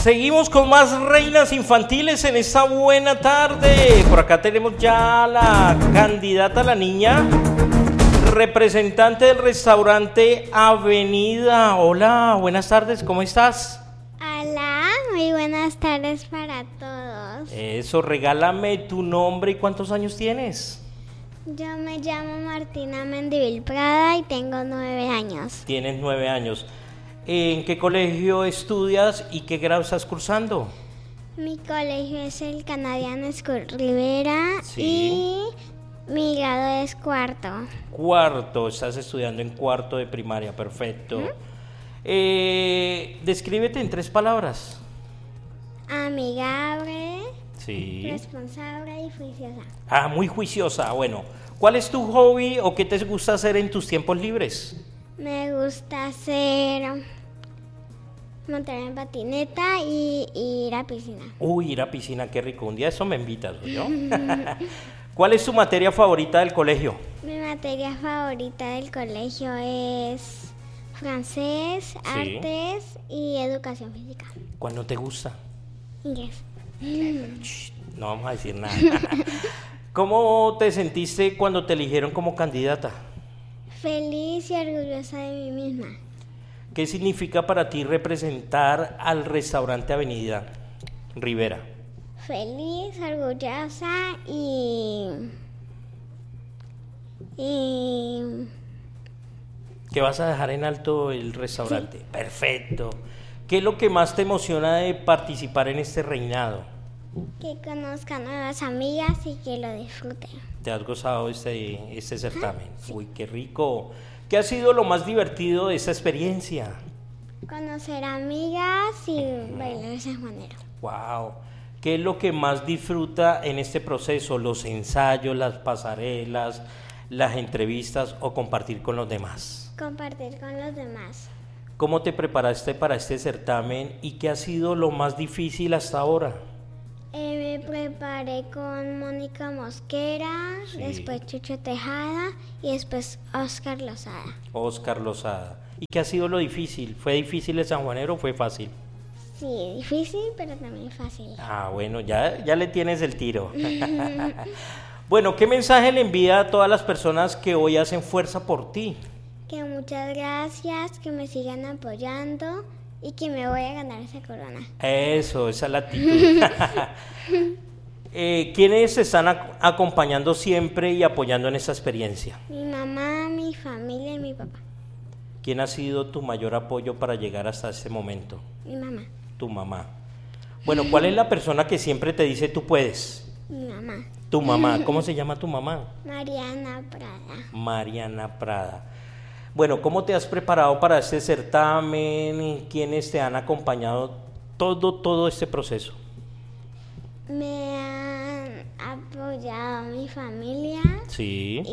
Seguimos con más reinas infantiles en esta buena tarde. Por acá tenemos ya la candidata, la niña, representante del restaurante Avenida. Hola, buenas tardes, ¿cómo estás? Hola, muy buenas tardes para todos. Eso, regálame tu nombre y cuántos años tienes. Yo me llamo Martina Mendivil Prada y tengo 9 años. Tienes 9 años. ¿En qué colegio estudias y qué grado estás cursando? Mi colegio es el Canadian School Rivera. Sí. Y mi grado es cuarto. Cuarto, estás estudiando en cuarto de primaria, perfecto. Descríbete en 3 palabras. Amigable, Sí. responsable y juiciosa. Ah, muy juiciosa. Bueno, ¿cuál es tu hobby o qué te gusta hacer en tus tiempos libres? Me gusta montar en patineta y ir a piscina. Uy, ir a piscina, qué rico. Un día eso me invitas, ¿yo? ¿Cuál es tu materia favorita del colegio? Mi materia favorita del colegio es francés, artes y educación física. ¿Cuál no te gusta? Inglés. Shh, no vamos a decir nada. ¿Cómo te sentiste cuando te eligieron como candidata? Feliz y orgullosa de mí misma. ¿Qué significa para ti representar al restaurante Avenida Rivera? Feliz, orgullosa y ¿Que vas a dejar en alto el restaurante? Sí. Perfecto. ¿Qué es lo que más te emociona de participar en este reinado? que conozca nuevas amigas y que lo disfruten. ¿Te has gozado este certamen? Sí. Uy, qué rico. ¿Qué ha sido lo más divertido de esta experiencia? Conocer amigas y bailar San Juanero. Wow. ¿Qué es lo que más disfruta en este proceso? ¿Los ensayos, las pasarelas, las entrevistas o compartir con los demás? Compartir con los demás. ¿Cómo te preparaste para este certamen y qué ha sido lo más difícil hasta ahora? Me preparé con Mónica Mosquera, Sí. Después Chucho Tejada y después Oscar Lozada. Oscar Lozada. ¿Y qué ha sido lo difícil? ¿Fue difícil el San Juanero o fue fácil? Sí, difícil, pero también fácil. Ah, bueno, ya le tienes el tiro. Bueno, ¿qué mensaje le envía a todas las personas que hoy hacen fuerza por ti? Que muchas gracias, que me sigan apoyando y que me voy a ganar esa corona. Eso, esa es la actitud. ¿Quiénes te están acompañando siempre y apoyando en esta experiencia? Mi mamá, mi familia y mi papá. ¿Quién ha sido tu mayor apoyo para llegar hasta este momento? Mi mamá. Tu mamá. Bueno, ¿cuál es la persona que siempre te dice tú puedes? Mi mamá. Tu mamá. ¿Cómo se llama tu mamá? Mariana Prada. Mariana Prada. Bueno, ¿cómo te has preparado para este certamen? ¿Quiénes te han acompañado todo este proceso? Me han apoyado mi familia. Sí.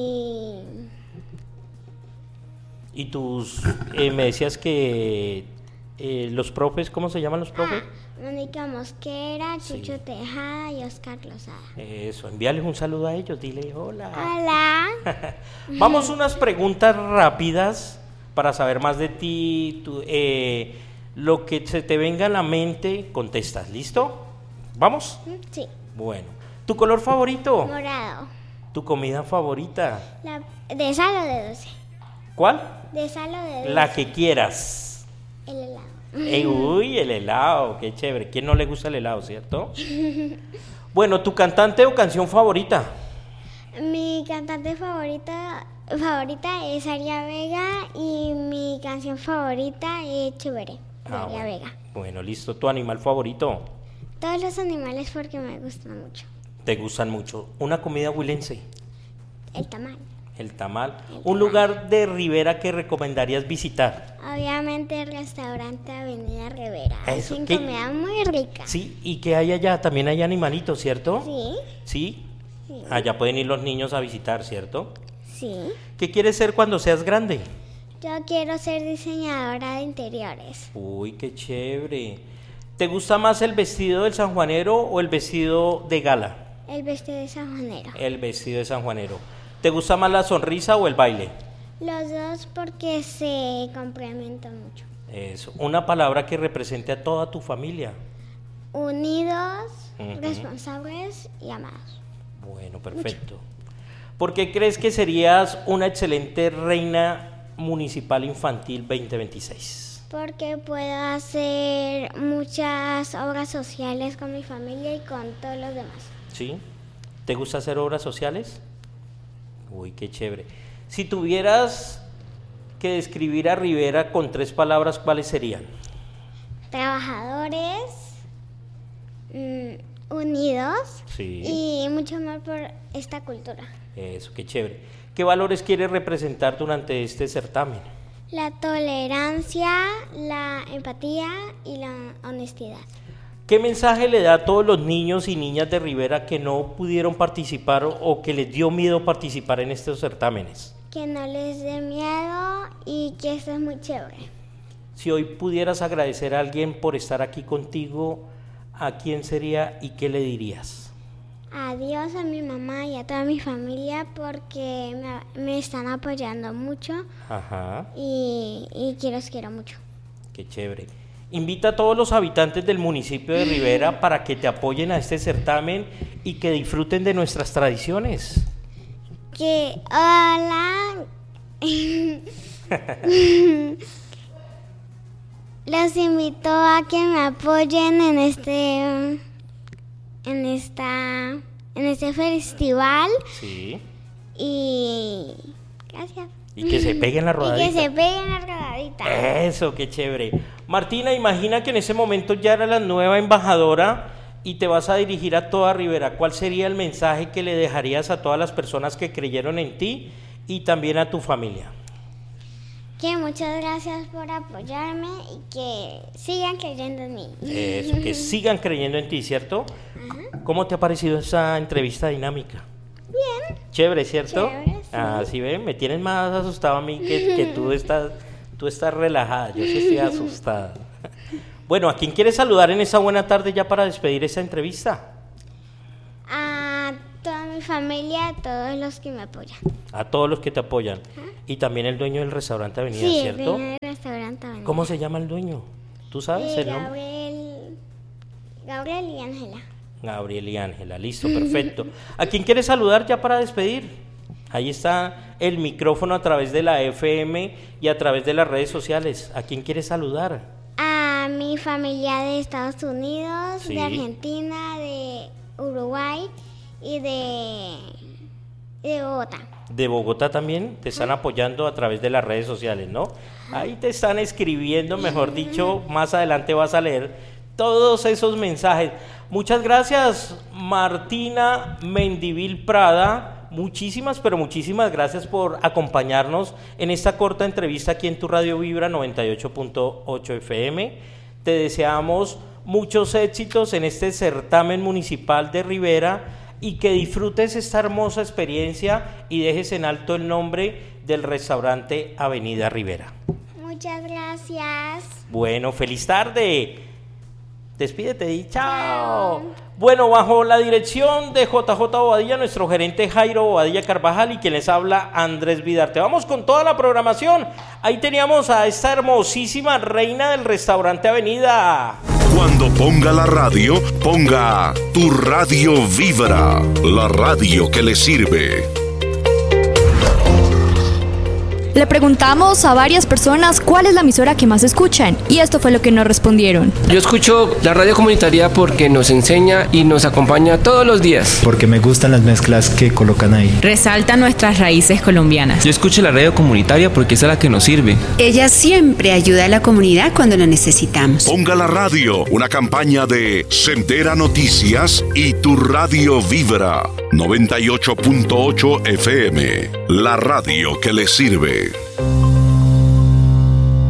Y tus, me decías que los profes, ¿cómo se llaman los profes? Mónica Mosquera, Sí. Chucho Tejada y Oscar Lozada. Eso, envíales un saludo a ellos, dile hola. Hola. Vamos unas preguntas rápidas para saber más de ti. Lo que se te venga a la mente, contestas. ¿Listo? ¿Vamos? Sí. Bueno. ¿Tu color favorito? Morado. ¿Tu comida favorita? ¿De sal o de dulce? ¿Cuál? ¿De sal o de dulce? La que quieras. El helado. Uy, el helado, qué chévere. ¿Quién no le gusta el helado, cierto? Bueno, ¿tu cantante o canción favorita? Mi cantante favorita es Aria Vega y mi canción favorita es Chévere, de Aria Bueno. Vega. Bueno, listo. ¿Tu animal favorito? Todos los animales porque me gustan mucho. ¿Te gustan mucho? ¿Una comida huilense? El tamal. El tamal. ¿Un lugar de Rivera que recomendarías visitar? Obviamente el restaurante Avenida Rivera. Eso, Hacen ¿qué? comida muy rica. Sí, ¿y qué hay allá? También hay animalitos, ¿cierto? Sí. ¿Sí? Sí. Allá pueden ir los niños a visitar, ¿cierto? Sí. ¿Qué quieres ser cuando seas grande? Yo quiero ser diseñadora de interiores. Uy, qué chévere. ¿Te gusta más el vestido del sanjuanero o el vestido de gala? El vestido de San Juanero. El vestido de sanjuanero. ¿Te gusta más la sonrisa o el baile? Los dos porque se complementan mucho. Eso. Una palabra que represente a toda tu familia. Unidos, responsables y amados. Bueno, perfecto. ¿Por qué crees que serías una excelente reina municipal infantil 2026? Porque puedo hacer muchas obras sociales con mi familia y con todos los demás. ¿Sí? ¿Te gusta hacer obras sociales? Uy, qué chévere. Si tuvieras que describir a Rivera con 3 palabras, ¿cuáles serían? Trabajadores, unidos, Sí. y mucho amor por esta cultura. Eso, qué chévere. ¿Qué valores quieres representar durante este certamen? La tolerancia, la empatía y la honestidad. ¿Qué mensaje le da a todos los niños y niñas de Rivera que no pudieron participar o que les dio miedo participar en estos certámenes? Que no les dé miedo y que esto es muy chévere. Si hoy pudieras agradecer a alguien por estar aquí contigo, ¿a quién sería y qué le dirías? A Dios, a mi mamá y a toda mi familia porque me están apoyando mucho. Ajá. Y los quiero mucho. Qué chévere. Invita a todos los habitantes del municipio de Rivera para que te apoyen a este certamen y que disfruten de nuestras tradiciones. Que hola. Los invito a que me apoyen en este festival. Sí. Y gracias. Y que se peguen la rodadita. Y que se peguen la rodadita. Eso, qué chévere. Martina, imagina que en ese momento ya eres la nueva embajadora y te vas a dirigir a toda Rivera. ¿Cuál sería el mensaje que le dejarías a todas las personas que creyeron en ti y también a tu familia? Que muchas gracias por apoyarme y que sigan creyendo en mí. Eso, que sigan creyendo en ti, ¿cierto? Ajá. ¿Cómo te ha parecido esa entrevista dinámica? Bien. Chévere, ¿cierto? Chévere, sí. Ah, sí, ven, me tienes más asustado a mí que tú estás relajada, yo sí estoy asustada. Bueno, ¿a quién quieres saludar en esta buena tarde ya para despedir esta entrevista? A toda mi familia, a todos los que me apoyan. A todos los que te apoyan. Y también el dueño del restaurante Avenida, Sí, ¿cierto? el dueño del restaurante Avenida. ¿Cómo se llama el dueño? ¿Tú sabes el nombre? Gabriel y Ángela. Gabriel y Ángela, listo, perfecto. ¿A quién quieres saludar ya para despedir? Ahí está el micrófono a través de la FM y a través de las redes sociales. ¿A quién quieres saludar? A mi familia de Estados Unidos, Sí. de Argentina, de Uruguay y de Bogotá. De Bogotá también te están apoyando a través de las redes sociales, ¿no? Ahí te están escribiendo, mejor dicho, más adelante vas a leer todos esos mensajes. Muchas gracias, Martina Mendivil Prada. Muchísimas, pero muchísimas gracias por acompañarnos en esta corta entrevista aquí en tu Radio Vibra 98.8 FM. Te deseamos muchos éxitos en este certamen municipal de Rivera y que disfrutes esta hermosa experiencia y dejes en alto el nombre del restaurante Avenida Rivera. Muchas gracias. Bueno, feliz tarde. Despídete y chao. Bueno, bajo la dirección de JJ Bobadilla, nuestro gerente Jairo Bobadilla Carvajal y quien les habla Andrés Vidarte. Vamos con toda la programación. Ahí teníamos a esta hermosísima reina del restaurante Avenida. Cuando ponga la radio, ponga tu Radio Vibra, la radio que le sirve. Le preguntamos a varias personas cuál es la emisora que más escuchan y esto fue lo que nos respondieron. Yo escucho la radio comunitaria porque nos enseña y nos acompaña todos los días. Porque me gustan las mezclas que colocan ahí. Resalta nuestras raíces colombianas. Yo escucho la radio comunitaria porque esa es la que nos sirve. Ella siempre ayuda a la comunidad cuando lo necesitamos. Ponga la radio, una campaña de Sendera Noticias y tu Radio Vibra 98.8 FM, la radio que le sirve.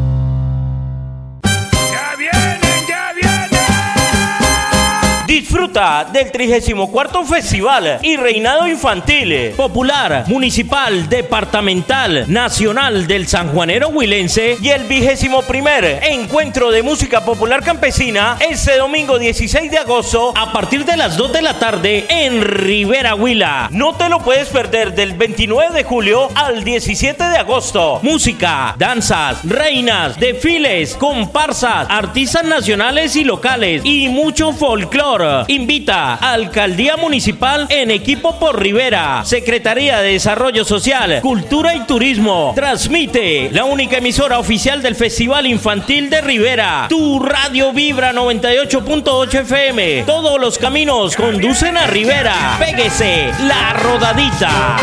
Disfruta Disfruta del 34º Festival y Reinado Infantil, Popular, Municipal, Departamental, Nacional del Sanjuanero Huilense y el 21º Encuentro de Música Popular Campesina este domingo 16 de agosto a partir de las 2 de la tarde en Rivera Huila. No te lo puedes perder del 29 de julio al 17 de agosto. Música, danzas, reinas, desfiles, comparsas, artistas nacionales y locales y mucho folclore. Invita a Alcaldía Municipal en equipo por Rivera, Secretaría de Desarrollo Social, Cultura y Turismo. Transmite la única emisora oficial del Festival Infantil de Rivera, tu Radio Vibra 98.8 FM. Todos los caminos conducen a Rivera. Péguese la rodadita.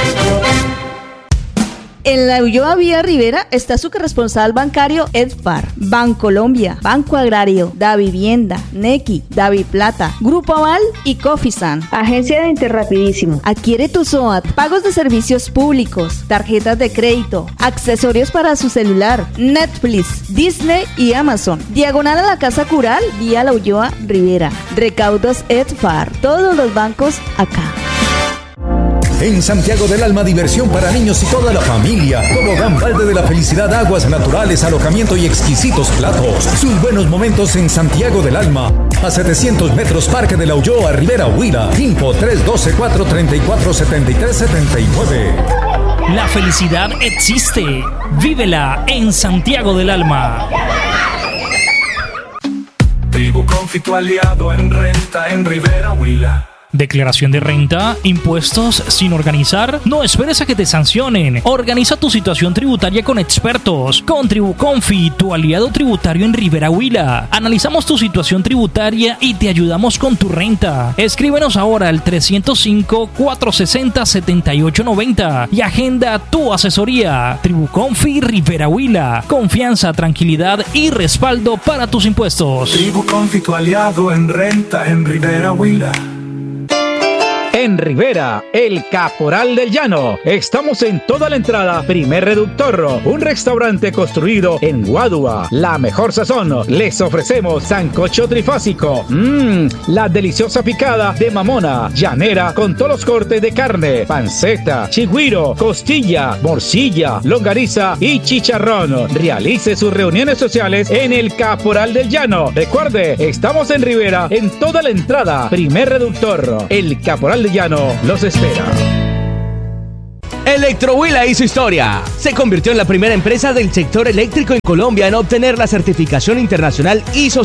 En la Ulloa Vía Rivera está su corresponsal bancario Edfar, Bancolombia, Banco Agrario, Da Vivienda, Nequi, Daviplata, Grupo Aval y Cofisan. Agencia de Interrapidísimo. Adquiere tu SOAT, pagos de servicios públicos, tarjetas de crédito, accesorios para su celular, Netflix, Disney y Amazon. Diagonal a la Casa Cural, vía La Ulloa Rivera. Recaudos Edfar. Todos los bancos acá. En Santiago del Alma, diversión para niños y toda la familia. Tobogán Balde de la Felicidad, aguas naturales, alojamiento y exquisitos platos. Sus buenos momentos en Santiago del Alma. A 700 metros, Parque de la Ulloa, Rivera Huila. Info 312-434-7379. La felicidad existe. Vívela en Santiago del Alma. Tribu Confi, tu aliado en renta en Rivera Huila. Declaración de renta, impuestos sin organizar. No esperes a que te sancionen. Organiza tu situación tributaria con expertos. Con Tribuconfi, tu aliado tributario en Rivera Huila. Analizamos tu situación tributaria y te ayudamos con tu renta. Escríbenos ahora al 305-460-7890 y agenda tu asesoría. Tribuconfi Rivera Huila. Confianza, tranquilidad y respaldo para tus impuestos. Tribuconfi, tu aliado en renta en Rivera Huila. En Rivera, el Caporal del Llano. Estamos en toda la entrada. Primer Reductor, un restaurante construido en Guadua. La mejor sazón. Les ofrecemos sancocho trifásico. La deliciosa picada de mamona. Llanera con todos los cortes de carne. Panceta, chigüiro, costilla, morcilla, longaniza y chicharrón. Realice sus reuniones sociales en el Caporal del Llano. Recuerde, estamos en Rivera, en toda la entrada. Primer Reductor, el Caporal del Llano los espera. Electrohuila hizo historia. Se convirtió en la primera empresa del sector eléctrico en Colombia en obtener la certificación internacional ISO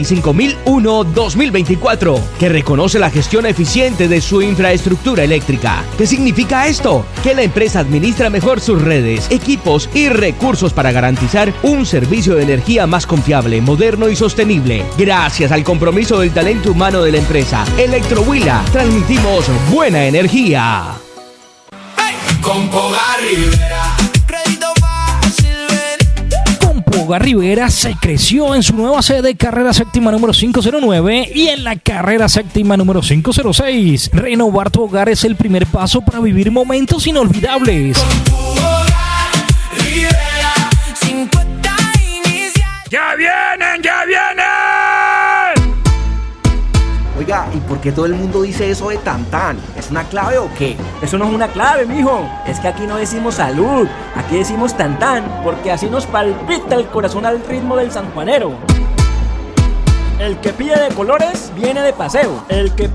55001-2024, que reconoce la gestión eficiente de su infraestructura eléctrica. ¿Qué significa esto? Que la empresa administra mejor sus redes, equipos y recursos para garantizar un servicio de energía más confiable, moderno y sostenible. Gracias al compromiso del talento humano de la empresa, Electrohuila, transmitimos buena energía. Compoga Rivera, crédito fácil, ven. Compoga Rivera se creció en su nueva sede, carrera séptima número 509 y en la carrera séptima número 506. Renovar tu hogar es el primer paso para vivir momentos inolvidables. Compoga Rivera, 50 inicial. ¡Ya vienen, ya vienen! Oiga, ¿y por qué todo el mundo dice eso de Tantán? ¿Es una clave o qué? Eso no es una clave, mijo. Es que aquí no decimos salud, aquí decimos Tantán, porque así nos palpita el corazón al ritmo del sanjuanero. El que pide de colores viene de paseo. El que pide